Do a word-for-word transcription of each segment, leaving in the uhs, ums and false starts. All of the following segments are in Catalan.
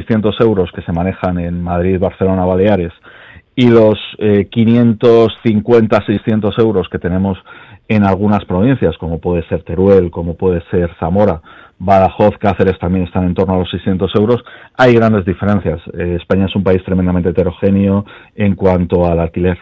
seiscientos euros que se manejan en Madrid, Barcelona, Baleares y los eh, quinientos cincuenta, seiscientos euros que tenemos en algunas provincias, como puede ser Teruel, como puede ser Zamora, Badajoz, Cáceres también están en torno a los seiscientos euros, hay grandes diferencias. Eh, España es un país tremendamente heterogéneo en cuanto al alquiler.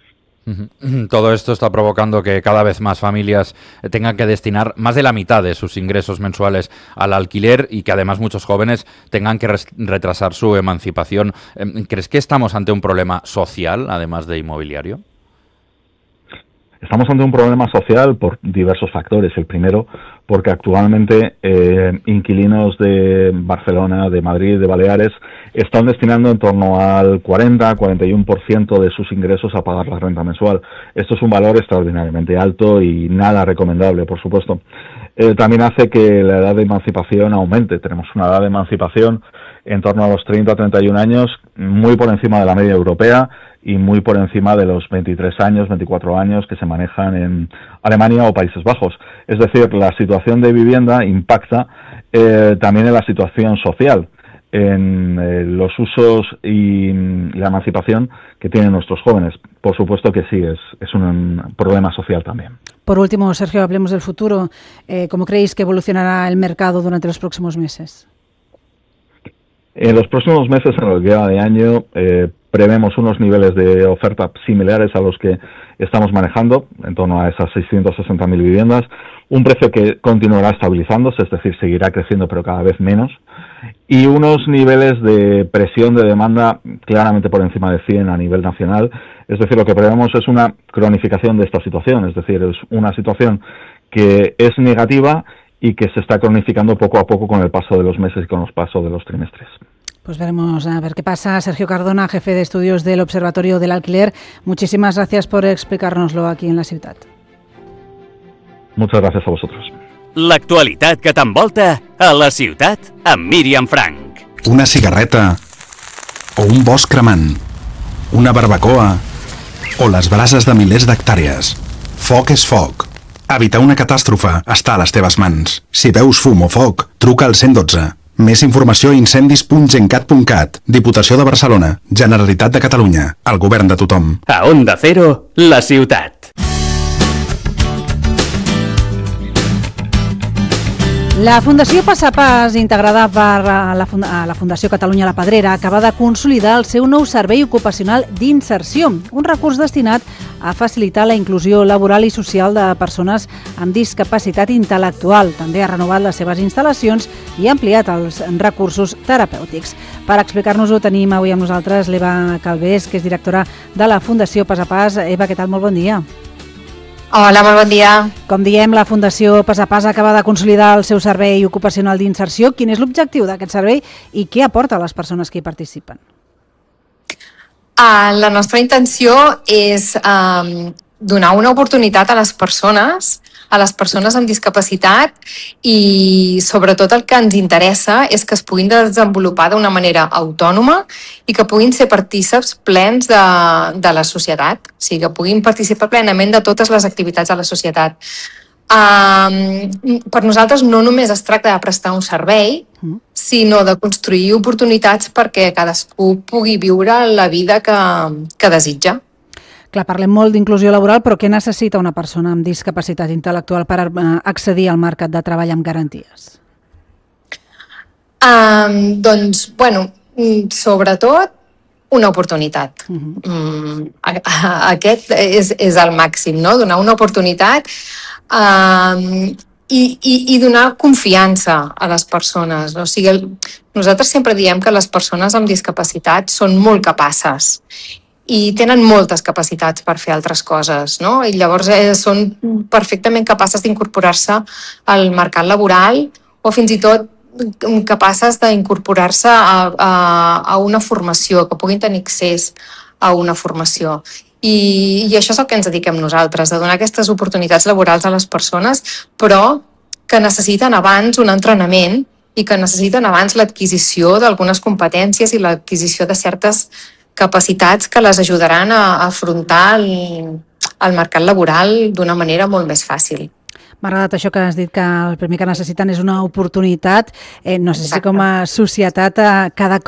Todo esto está provocando que cada vez más familias tengan que destinar más de la mitad de sus ingresos mensuales al alquiler y que además muchos jóvenes tengan que retrasar su emancipación. ¿Crees que estamos ante un problema social, además de inmobiliario? Estamos ante un problema social por diversos factores. El primero, porque actualmente eh, inquilinos de Barcelona, de Madrid, de Baleares, están destinando en torno al cuarenta a cuarenta y uno por ciento de sus ingresos a pagar la renta mensual. Esto es un valor extraordinariamente alto y nada recomendable, por supuesto. Eh, también hace que la edad de emancipación aumente. Tenemos una edad de emancipación en torno a los treinta a treinta y un años, muy por encima de la media europea y muy por encima de los veintitrés años, veinticuatro años que se manejan en Alemania o Países Bajos. Es decir, la situación de vivienda impacta eh, también en la situación social, en eh, los usos y la emancipación que tienen nuestros jóvenes. Por supuesto que sí, es, es un problema social también. Por último, Sergio, hablemos del futuro. Eh, ¿Cómo creéis que evolucionará el mercado durante los próximos meses? En los próximos meses, en lo que queda de año, eh, prevemos unos niveles de oferta similares a los que estamos manejando, en torno a esas seiscientas sesenta mil viviendas, un precio que continuará estabilizándose, es decir, seguirá creciendo pero cada vez menos, y unos niveles de presión de demanda claramente por encima de cien a nivel nacional. Es decir, lo que prevemos es una cronificación de esta situación, es decir, es una situación que es negativa y que se está cronificando poco a poco con el paso de los meses y con el paso de los trimestres. Pues veremos a ver qué pasa. Sergio Cardona, jefe de estudios del Observatorio del Alquiler, muchísimas gracias por explicárnoslo aquí en la ciutat. Muchas gracias a vosotros. L'actualitat que t'envolta a la ciutat amb Míriam Frank. Una cigarreta o un bosc cremant, una barbacoa o les brases de milers d'hectàrees. Foc és foc. Evitar una catàstrofe està a les teves mans. Si veus fum o foc, truca al cent dotze. Més informació a incendis punt gencat punt cat. Diputació de Barcelona. Generalitat de Catalunya. El govern de tothom. A Onda Cero, la ciutat. La Fundació Pas a Pas, integrada per la Fundació Catalunya La Pedrera, acaba de consolidar el seu nou servei ocupacional d'inserció, un recurs destinat a facilitar la inclusió laboral i social de persones amb discapacitat intel·lectual. També ha renovat les seves instal·lacions i ha ampliat els recursos terapèutics. Per explicar-nos-ho tenim avui amb nosaltres l'Eva Calvés, que és directora de la Fundació Pas a Pas. Eva, què tal? Molt bon dia. Hola, molt bon dia. Com diem, la Fundació Pas a Pas acaba de consolidar el seu servei ocupacional d'inserció. Quin és l'objectiu d'aquest servei i què aporta a les persones que hi participen? Uh, la nostra intenció és um, donar una oportunitat a les persones, a les persones amb discapacitat, i sobretot el que ens interessa és que es puguin desenvolupar d'una manera autònoma i que puguin ser partícips plens de, de la societat, o sigui, que puguin participar plenament de totes les activitats de la societat. Um, per nosaltres no només es tracta de prestar un servei, sinó de construir oportunitats perquè cadascú pugui viure la vida que, que desitja. Clar, parlem molt d'inclusió laboral, però què necessita una persona amb discapacitat intel·lectual per accedir al mercat de treball amb garanties? Um, doncs, bueno, sobretot una oportunitat. Uh-huh. um, aquest és, és el màxim, no? Donar una oportunitat um, i, i, i donar confiança a les persones. O sigui, el, nosaltres sempre diem que les persones amb discapacitat són molt capaces i tenen moltes capacitats per fer altres coses, no? I llavors eh, són perfectament capaces d'incorporar-se al mercat laboral o fins i tot capaces d'incorporar-se a, a, a una formació, que puguin tenir accés a una formació. I, I això és el que ens dediquem nosaltres, de donar aquestes oportunitats laborals a les persones, però que necessiten abans un entrenament i que necessiten abans l'adquisició d'algunes competències i l'adquisició de certes capacitats que les ajudaran a afrontar el, el mercat laboral d'una manera molt més fàcil. M'ha agradat això que has dit, que el primer que necessiten és una oportunitat. Eh, no sé si com a societat cada